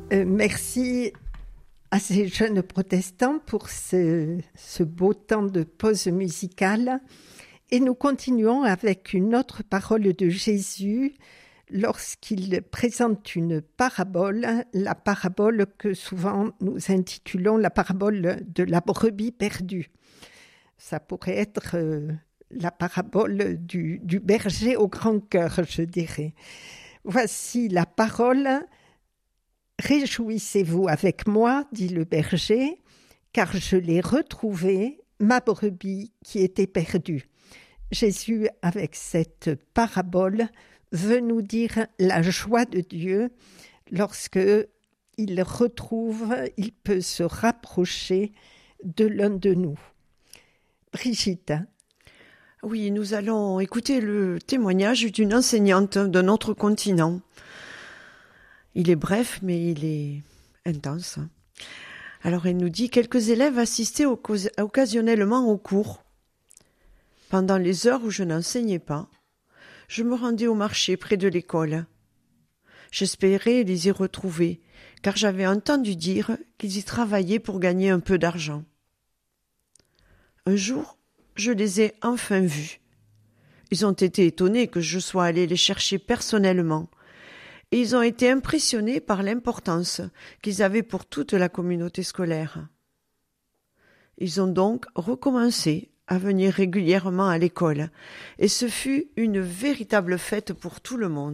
Merci à ces jeunes protestants pour ce beau temps de pause musicale. Et nous continuons avec une autre parole de Jésus lorsqu'il présente une parabole, la parabole que souvent nous intitulons la parabole de la brebis perdue. Ça pourrait être la parabole du berger au grand cœur, je dirais. Voici la parole. Réjouissez-vous avec moi, dit le berger, car je l'ai retrouvée, ma brebis qui était perdue. Jésus, avec cette parabole, veut nous dire la joie de Dieu lorsque il peut se rapprocher de l'un de nous. Brigitte. Oui, nous allons écouter le témoignage d'une enseignante d'un autre continent. Il est bref, mais il est intense. Alors, elle nous dit « Quelques élèves assistaient occasionnellement aux cours. Pendant les heures où je n'enseignais pas, je me rendais au marché près de l'école. J'espérais les y retrouver, car j'avais entendu dire qu'ils y travaillaient pour gagner un peu d'argent. Un jour, je les ai enfin vus. Ils ont été étonnés que je sois allée les chercher personnellement, et ils ont été impressionnés par l'importance qu'ils avaient pour toute la communauté scolaire. Ils ont donc recommencé à venir régulièrement à l'école, et ce fut une véritable fête pour tout le monde. »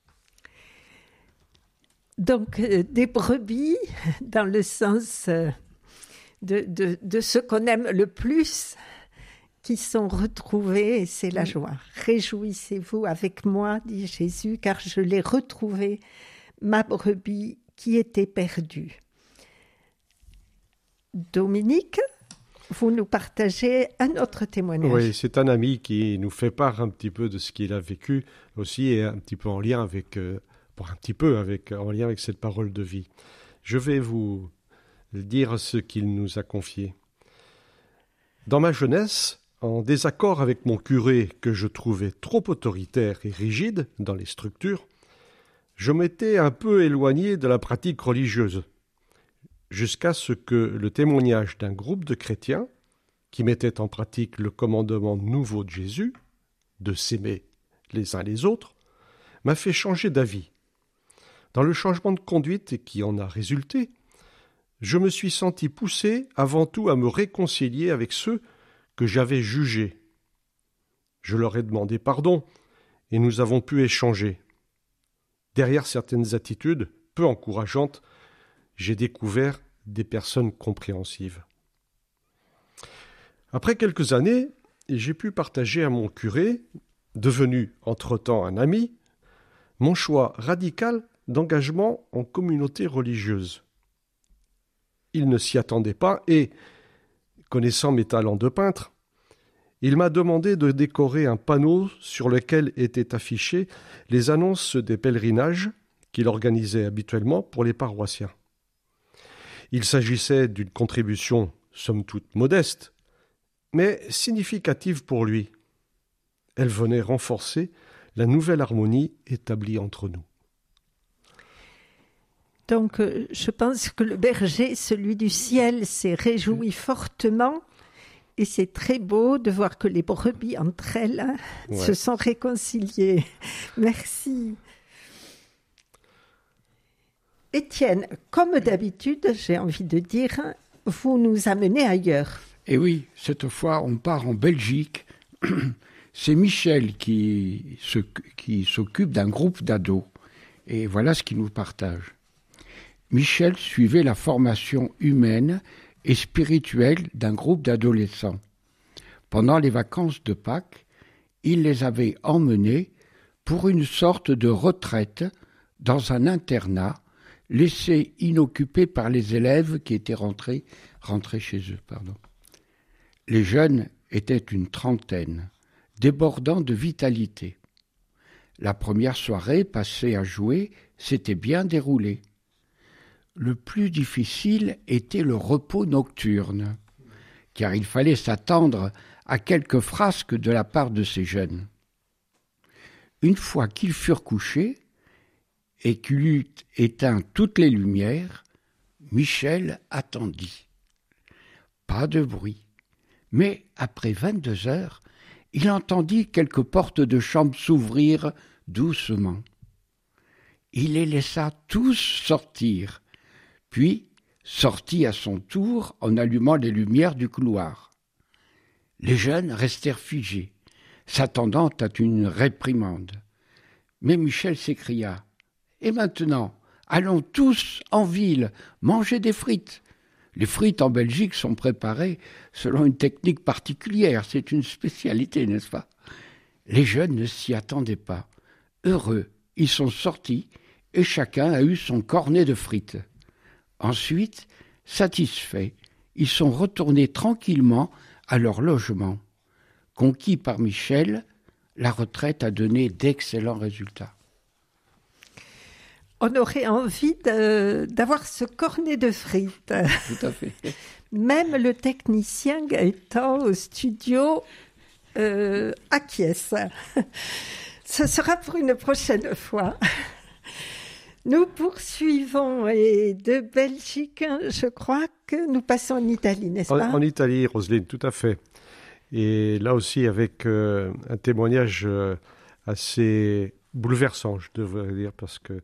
Donc, des brebis, dans le sens de ce qu'on aime le plus, qui sont retrouvés, et c'est la joie. Réjouissez-vous avec moi, dit Jésus, car je l'ai retrouvée, ma brebis qui était perdue. Dominique, vous nous partagez un autre témoignage. Oui, c'est un ami qui nous fait part un petit peu de ce qu'il a vécu aussi, et un petit peu en lien avec, en lien avec cette parole de vie. Je vais vous dire ce qu'il nous a confié. Dans ma jeunesse, en désaccord avec mon curé que je trouvais trop autoritaire et rigide dans les structures, je m'étais un peu éloigné de la pratique religieuse, jusqu'à ce que le témoignage d'un groupe de chrétiens qui mettaient en pratique le commandement nouveau de Jésus, de s'aimer les uns les autres, m'a fait changer d'avis. Dans le changement de conduite qui en a résulté, je me suis senti poussé avant tout à me réconcilier avec ceux que j'avais jugés. Je leur ai demandé pardon et nous avons pu échanger. Derrière certaines attitudes peu encourageantes, j'ai découvert des personnes compréhensives. Après quelques années, j'ai pu partager à mon curé, devenu entre-temps un ami, mon choix radical d'engagement en communauté religieuse. Il ne s'y attendait pas et, connaissant mes talents de peintre, il m'a demandé de décorer un panneau sur lequel étaient affichées les annonces des pèlerinages qu'il organisait habituellement pour les paroissiens. Il s'agissait d'une contribution somme toute modeste, mais significative pour lui. Elle venait renforcer la nouvelle harmonie établie entre nous. Donc, je pense que le berger, celui du ciel, s'est réjoui fortement. Et c'est très beau de voir que les brebis entre elles se sont réconciliées. Merci. Étienne, comme d'habitude, j'ai envie de dire, vous nous amenez ailleurs. Et oui, cette fois, on part en Belgique. C'est Michel qui s'occupe d'un groupe d'ados. Et voilà ce qu'il nous partage. Michel suivait la formation humaine et spirituelle d'un groupe d'adolescents. Pendant les vacances de Pâques, il les avait emmenés pour une sorte de retraite dans un internat laissé inoccupé par les élèves qui étaient rentrés chez eux. Les jeunes étaient une trentaine, débordant de vitalité. La première soirée passée à jouer s'était bien déroulée. Le plus difficile était le repos nocturne, car il fallait s'attendre à quelques frasques de la part de ces jeunes. Une fois qu'ils furent couchés, et qu'il eut éteint toutes les lumières, Michel attendit. Pas de bruit. Mais après 22 heures, il entendit quelques portes de chambre s'ouvrir doucement. Il les laissa tous sortir, puis sortit à son tour en allumant les lumières du couloir. Les jeunes restèrent figés, s'attendant à une réprimande. Mais Michel s'écria « Et maintenant, allons tous en ville manger des frites !» Les frites en Belgique sont préparées selon une technique particulière, c'est une spécialité, n'est-ce pas? Les jeunes ne s'y attendaient pas. Heureux, ils sont sortis et chacun a eu son cornet de frites. Ensuite, satisfaits, ils sont retournés tranquillement à leur logement. Conquis par Michel, la retraite a donné d'excellents résultats. On aurait envie d'avoir ce cornet de frites. Tout à fait. Même le technicien Gaëtan au studio acquiesce. Ce sera pour une prochaine fois. Nous poursuivons et de Belgique, je crois que nous passons en Italie, n'est-ce pas? En Italie, Roselyne, tout à fait. Et là aussi avec un témoignage assez bouleversant, je devrais dire, parce que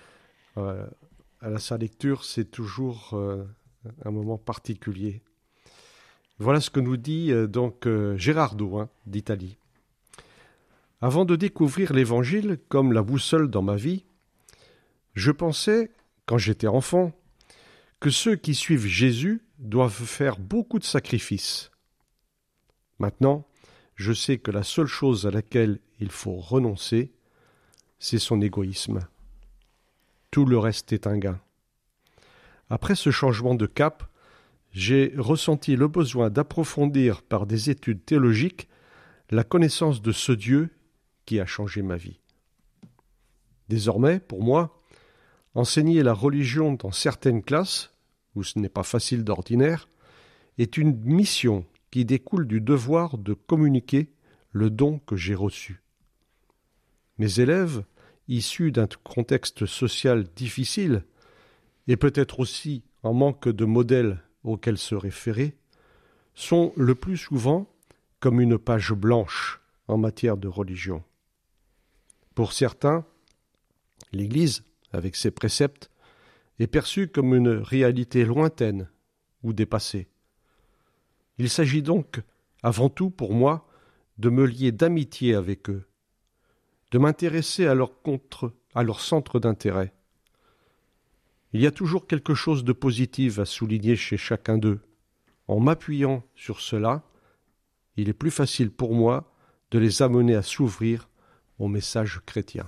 à sa lecture, c'est toujours un moment particulier. Voilà ce que nous dit Gérardo d'Italie. Avant de découvrir l'Évangile comme la boussole dans ma vie, je pensais, quand j'étais enfant, que ceux qui suivent Jésus doivent faire beaucoup de sacrifices. Maintenant, je sais que la seule chose à laquelle il faut renoncer, c'est son égoïsme. Tout le reste est un gain. Après ce changement de cap, j'ai ressenti le besoin d'approfondir par des études théologiques la connaissance de ce Dieu qui a changé ma vie. Désormais, pour moi, enseigner la religion dans certaines classes, où ce n'est pas facile d'ordinaire, est une mission qui découle du devoir de communiquer le don que j'ai reçu. Mes élèves, issus d'un contexte social difficile, et peut-être aussi en manque de modèles auxquels se référer, sont le plus souvent comme une page blanche en matière de religion. Pour certains, l'Église, avec ses préceptes, est perçue comme une réalité lointaine ou dépassée. Il s'agit donc, avant tout pour moi, de me lier d'amitié avec eux, de m'intéresser à leur centre d'intérêt. Il y a toujours quelque chose de positif à souligner chez chacun d'eux. En m'appuyant sur cela, il est plus facile pour moi de les amener à s'ouvrir au message chrétien.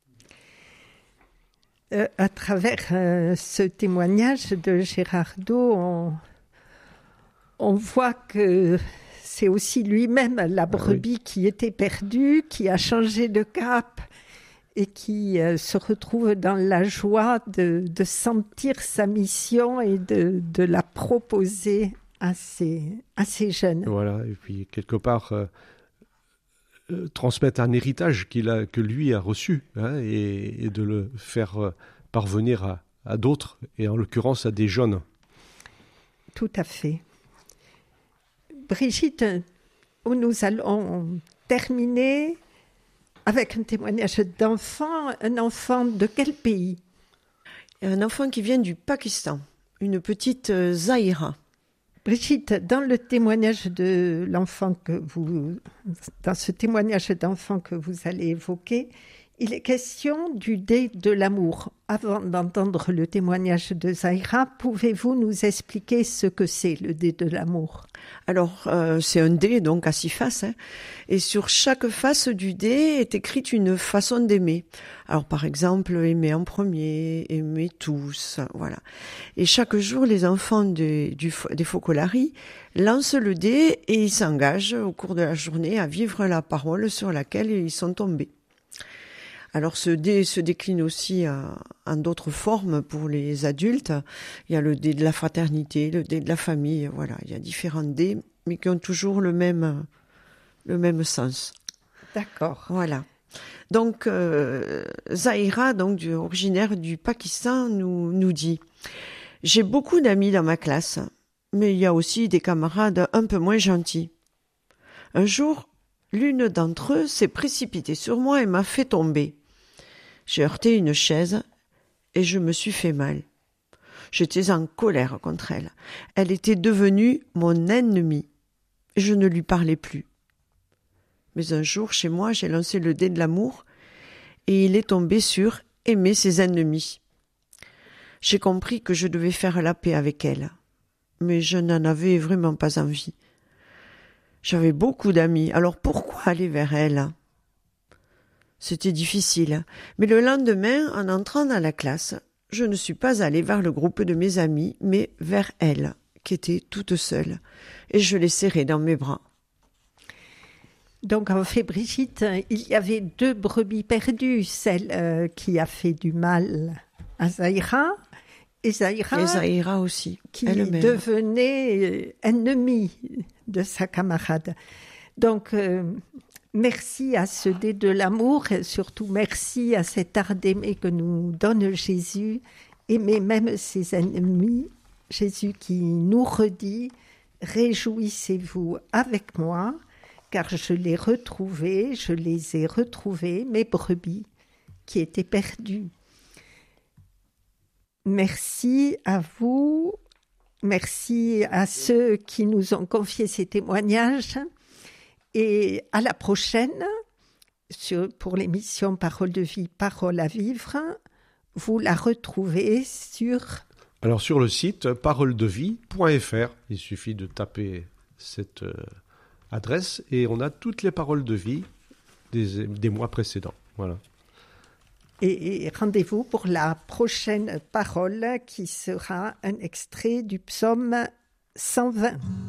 À travers ce témoignage de Gérardo, on voit que c'est aussi lui-même la brebis qui était perdue, qui a changé de cap et qui se retrouve dans la joie de sentir sa mission et de la proposer à ces jeunes. Voilà, et puis quelque part transmettre un héritage que lui a reçu et de le faire parvenir à d'autres, et en l'occurrence à des jeunes. Tout à fait. Brigitte, nous allons terminer avec un témoignage d'enfant. Un enfant de quel pays? Un enfant qui vient du Pakistan, une petite Zahira. Brigitte, dans ce témoignage d'enfant que vous allez évoquer, il est question du dé de l'amour. Avant d'entendre le témoignage de Zahira, pouvez-vous nous expliquer ce que c'est le dé de l'amour? Alors, c'est un dé donc à 6 faces, et sur chaque face du dé est écrite une façon d'aimer. Alors, par exemple, aimer en premier, aimer tous, voilà. Et chaque jour, les enfants des Focolari lancent le dé et ils s'engagent au cours de la journée à vivre la parole sur laquelle ils sont tombés. Alors ce dé se décline aussi en d'autres formes pour les adultes. Il y a le dé de la fraternité, le dé de la famille, voilà. Il y a différents dés, mais qui ont toujours le même sens. D'accord. Voilà. Donc, Zahira, originaire du Pakistan, nous dit « J'ai beaucoup d'amis dans ma classe, mais il y a aussi des camarades un peu moins gentils. Un jour, l'une d'entre eux s'est précipitée sur moi et m'a fait tomber. J'ai heurté une chaise et je me suis fait mal. J'étais en colère contre elle. Elle était devenue mon ennemie. Je ne lui parlais plus. Mais un jour, chez moi, j'ai lancé le dé de l'amour et il est tombé sur aimer ses ennemis. J'ai compris que je devais faire la paix avec elle, mais je n'en avais vraiment pas envie. J'avais beaucoup d'amis, alors pourquoi aller vers elle ? C'était difficile, mais le lendemain, en entrant dans la classe, je ne suis pas allée vers le groupe de mes amis, mais vers elle, qui était toute seule, et je l'ai serrée dans mes bras. Donc, en fait, Brigitte, il y avait 2 brebis perdues, celle qui a fait du mal à Zahira, et Zahira aussi, qui elle-même. devenait ennemie de sa camarade. Donc, merci à ce dé de l'amour, et surtout merci à cet art d'aimer que nous donne Jésus, aimer même ses ennemis. Jésus qui nous redit « Réjouissez-vous avec moi ». Car je les ai retrouvées, mes brebis qui étaient perdues. Merci à vous, merci à ceux qui nous ont confié ces témoignages et à la prochaine pour l'émission Parole de vie, Parole à vivre. Vous la retrouvez sur le site paroledevie.fr. Il suffit de taper cette adresse et on a toutes les paroles de vie des mois précédents. Voilà. Et rendez-vous pour la prochaine parole qui sera un extrait du psaume 120.